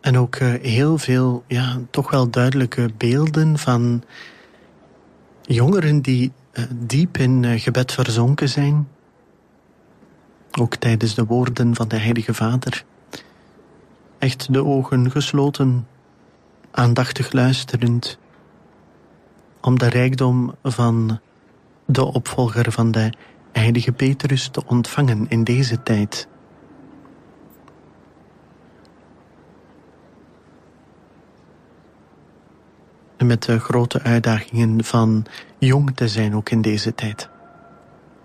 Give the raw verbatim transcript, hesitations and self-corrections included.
En ook uh, heel veel, ja, toch wel duidelijke beelden van jongeren die uh, diep in uh, gebed verzonken zijn. Ook tijdens de woorden van de Heilige Vader. Echt de ogen gesloten, aandachtig luisterend. Om de rijkdom van de opvolger van de Heilige Petrus te ontvangen in deze tijd. En met de grote uitdagingen van jong te zijn ook in deze tijd.